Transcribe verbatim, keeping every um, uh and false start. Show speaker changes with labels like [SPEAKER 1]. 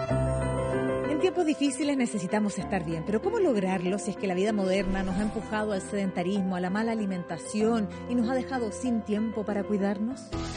[SPEAKER 1] En tiempos difíciles necesitamos estar bien, pero ¿cómo lograrlo si es que la vida moderna nos ha empujado al sedentarismo, a la mala alimentación y nos ha dejado sin tiempo para cuidarnos?